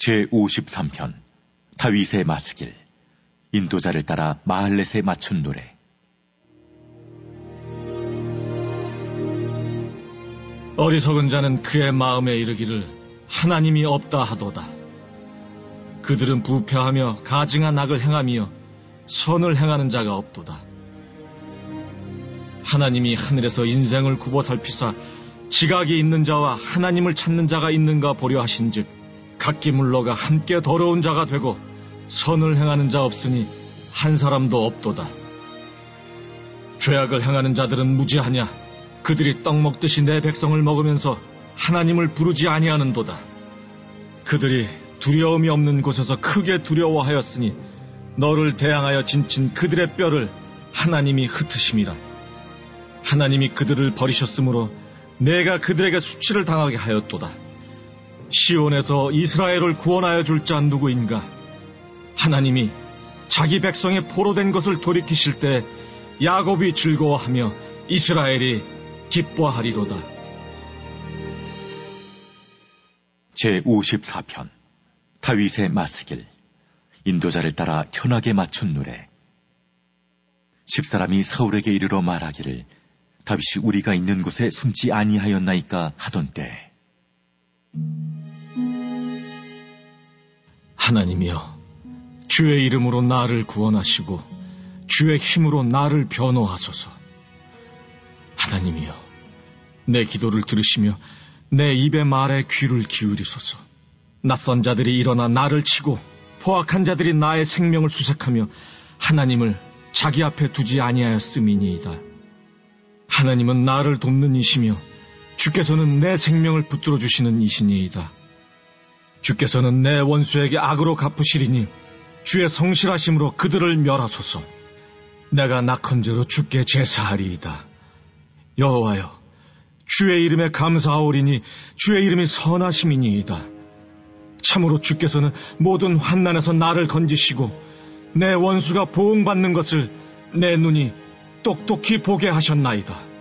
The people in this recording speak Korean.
제53편 다윗의 마스길. 인도자를 따라 마할렛에 맞춘 노래. 어리석은 자는 그의 마음에 이르기를 하나님이 없다 하도다. 그들은 부패하며 가증한 악을 행하며 선을 행하는 자가 없도다. 하나님이 하늘에서 인생을 굽어 살피사 지각이 있는 자와 하나님을 찾는 자가 있는가 보려 하신즉 각기 물러가 함께 더러운 자가 되고 선을 행하는 자 없으니 한 사람도 없도다. 죄악을 행하는 자들은 무지하냐? 그들이 떡 먹듯이 내 백성을 먹으면서 하나님을 부르지 아니하는도다. 그들이 두려움이 없는 곳에서 크게 두려워하였으니 너를 대항하여 진친 그들의 뼈를 하나님이 흩으심이라. 하나님이 그들을 버리셨으므로 내가 그들에게 수치를 당하게 하였도다. 시온에서 이스라엘을 구원하여 줄 자 누구인가? 하나님이 자기 백성의 포로된 것을 돌이키실 때 야곱이 즐거워하며 이스라엘이 기뻐하리로다. 제54편 다윗의 마스길. 인도자를 따라 현악에 맞춘 노래. 집사람이 사울에게 이르러 말하기를 다윗이 우리가 있는 곳에 숨지 아니하였나이까 하던 때. 하나님이여, 주의 이름으로 나를 구원하시고 주의 힘으로 나를 변호하소서. 하나님이여, 내 기도를 들으시며 내 입의 말에 귀를 기울이소서. 낯선 자들이 일어나 나를 치고 포악한 자들이 나의 생명을 수색하며 하나님을 자기 앞에 두지 아니하였음이니이다. 하나님은 나를 돕는 이시며 주께서는 내 생명을 붙들어 주시는 이시니이다. 주께서는 내 원수에게 악으로 갚으시리니 주의 성실하심으로 그들을 멸하소서. 내가 낙헌제로 주께 제사하리이다. 여호와여, 주의 이름에 감사하오리니 주의 이름이 선하심이니이다. 참으로 주께서는 모든 환난에서 나를 건지시고 내 원수가 보응받는 것을 내 눈이 똑똑히 보게 하셨나이다.